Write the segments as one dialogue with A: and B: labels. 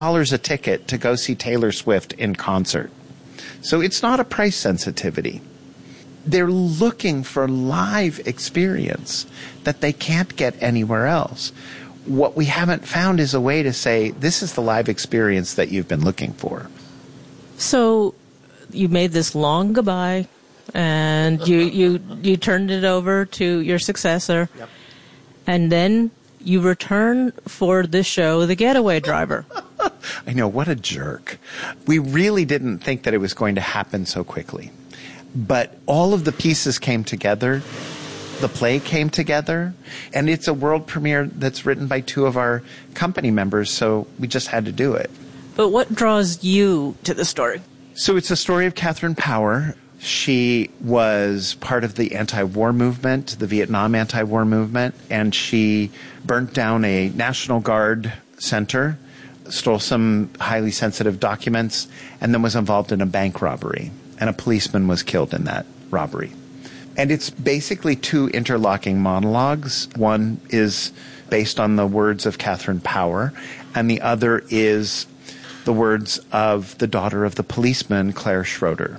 A: a ticket to go see Taylor Swift in concert. So it's not a price sensitivity. They're looking for live experience that they can't get anywhere else. What we haven't found is a way to say, this is the live experience that you've been looking for.
B: So you made this long goodbye, and you turned it over to your successor. Yep. And then you return for this show, The Getaway Driver.
A: I know, what a jerk. We really didn't think that it was going to happen so quickly. But all of the pieces came together. The play came together. And it's a world premiere that's written by two of our company members, so we just had to do it.
B: But what draws you to the story?
A: So it's a story of Catherine Power. She was part of the anti-war movement, the Vietnam anti-war movement, and she burnt down a National Guard center, stole some highly sensitive documents, and then was involved in a bank robbery. And a policeman was killed in that robbery. And it's basically two interlocking monologues. One is based on the words of Catherine Power, and the other is the words of the daughter of the policeman, Claire Schroeder.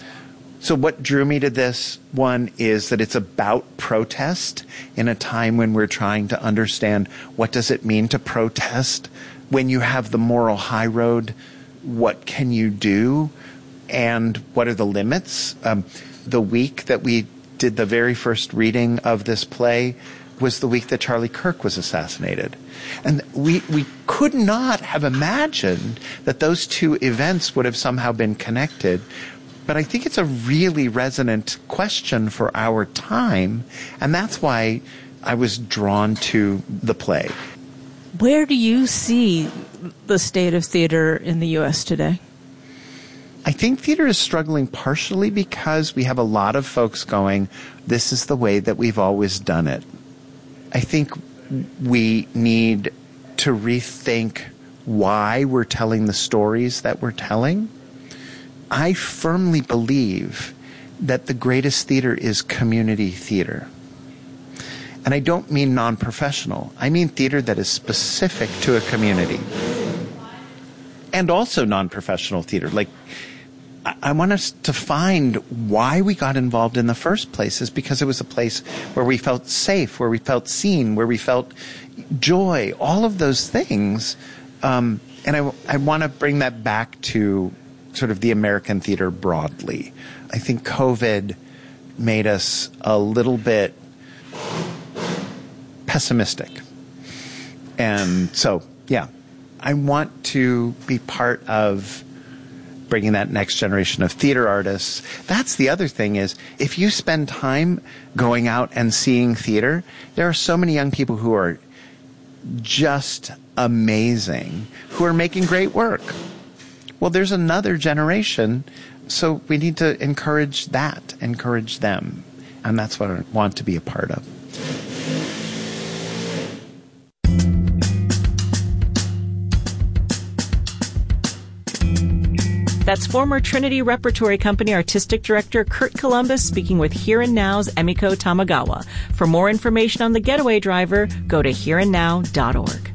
A: So what drew me to this one is that it's about protest in a time when we're trying to understand what does it mean to protest. When you have the moral high road, what can you do? And what are the limits? The week that we did the very first reading of this play was the week that Charlie Kirk was assassinated. And we could not have imagined that those two events would have somehow been connected. But I think it's a really resonant question for our time, and that's why I was drawn to the play.
B: Where do you see the state of theater in the U.S. today?
A: I think theater is struggling partially because we have a lot of folks going, this is the way that we've always done it. I think we need to rethink why we're telling the stories that we're telling. I firmly believe that the greatest theater is community theater. And I don't mean non-professional. I mean theater that is specific to a community. And also non-professional theater. Like, I want us to find why we got involved in the first place is because it was a place where we felt safe, where we felt seen, where we felt joy, all of those things. And I want to bring that back to sort of the American theater broadly. I think COVID made us a little bit pessimistic. And so, yeah, I want to be part of bringing that next generation of theater artists. That's the other thing is, if you spend time going out and seeing theater, there are so many young people who are just amazing, who are making great work. Well, there's another generation, so we need to encourage them. And that's what I want to be a part of.
B: That's former Trinity Repertory Company Artistic Director Kurt Columbus speaking with Here and Now's Emiko Tamagawa. For more information on The Getaway Driver, go to hereandnow.org.